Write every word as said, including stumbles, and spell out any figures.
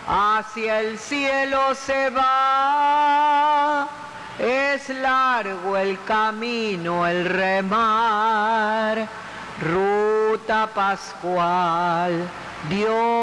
hacia el cielo se va. Es largo el camino, el remar, ruta pascual, Dios